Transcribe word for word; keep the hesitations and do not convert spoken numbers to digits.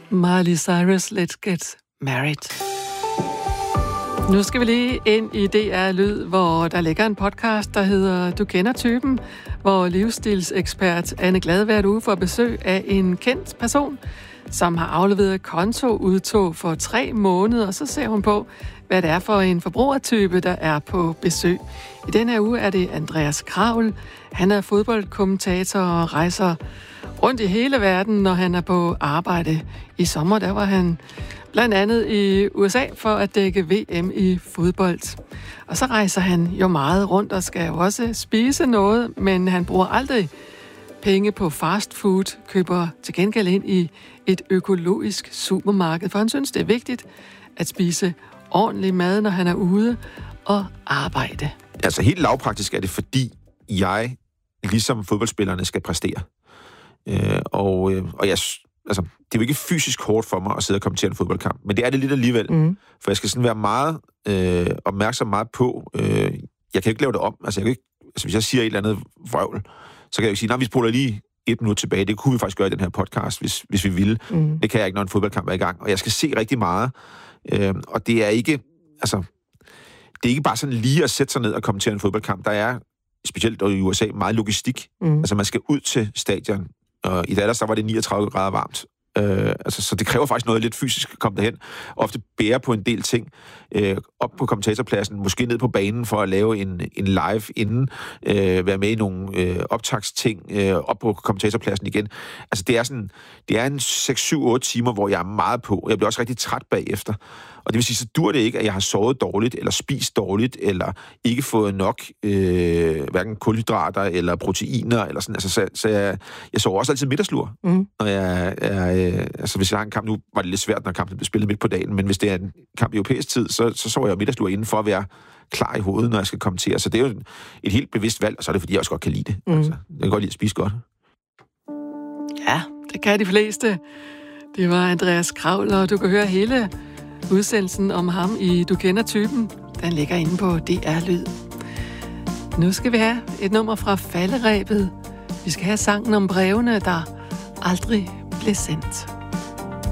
Miley Cyrus, Let's Get Married. Nu skal vi lige ind i D R Lyd, hvor der ligger en podcast, der hedder Du kender typen, hvor livsstilsekspert Anne Glad hvert uge får besøg af en kendt person, som har afleveret kontoudtog for tre måneder, og så ser hun på, hvad det er for en forbrugertype, der er på besøg. I denne her uge er det Andreas Kraul. Han er fodboldkommentator og rejser rundt i hele verden, når han er på arbejde. I sommer, der var han blandt andet i U S A for at dække V M i fodbold. Og så rejser han jo meget rundt og skal jo også spise noget, men han bruger aldrig penge på fast food, køber til gengæld ind i et økologisk supermarked, for han synes, det er vigtigt at spise ordentlig mad, når han er ude og arbejde. Altså helt lavpraktisk er det, fordi jeg, ligesom fodboldspillerne, skal præstere. Øh, og, øh, og jeg, altså, det er jo ikke fysisk hårdt for mig at sidde og kommentere en fodboldkamp, men det er det lidt alligevel. Mm. For jeg skal sådan være meget øh, opmærksom meget på, øh, jeg kan ikke lave det om. Altså, jeg kan ikke, altså hvis jeg siger et eller andet vrøvl, så kan jeg jo ikke sige, nej, vi spoler lige et minut tilbage. Det kunne vi faktisk gøre i den her podcast, hvis, hvis vi ville. Mm. Det kan jeg ikke, når en fodboldkamp er i gang. Og jeg skal se rigtig meget. Øh, og det er ikke, altså, det er ikke bare sådan lige at sætte sig ned og kommentere en fodboldkamp. Der er, specielt i U S A, meget logistik. Mm. Altså, man skal ud til stadion. Og i Dallas, der var det niogtredive grader varmt. Øh, altså, så det kræver faktisk noget lidt fysisk at komme derhen. Ofte bære på en del ting. Øh, op på kommentatorpladsen, måske ned på banen for at lave en, en live inden. Øh, være med i nogle øh, optagsting. Øh, op på kommentatorpladsen igen. Altså, det er sådan, det er en seks syv otte timer, hvor jeg er meget på. Jeg bliver også rigtig træt bagefter. Og det vil sige, så dur det ikke, at jeg har sovet dårligt, eller spist dårligt, eller ikke fået nok øh, hverken kulhydrater eller proteiner, eller sådan. Altså, så, så jeg, jeg sover også altid middagslur. Mm. Når jeg, jeg, øh, altså, hvis jeg har en kamp, nu var det lidt svært, når kampen blev spillet midt på dagen, men hvis det er en kamp i europæisk tid, så, så sover jeg middagslur inden for at være klar i hovedet, når jeg skal kommentere. Så det er jo et helt bevidst valg, og så er det, fordi jeg også godt kan lide det. Mm. Altså, jeg kan godt lide at spise godt. Ja, det kan de fleste. Det var Andreas Kraul, og du kan høre hele udsendelsen om ham i Du kender typen. Den ligger inde på D R Lyd. Nu skal vi have et nummer fra Falderebet. Vi skal have sangen om brevene, der aldrig blev sendt.